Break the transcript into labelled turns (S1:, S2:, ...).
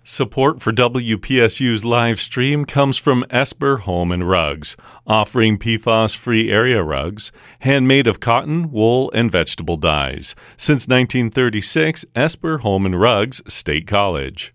S1: Support for WPSU's live stream comes from Esper Home and Rugs, offering PFAS-free area rugs, handmade of cotton, wool, and vegetable dyes. Since 1936, Esper Home and Rugs, State College.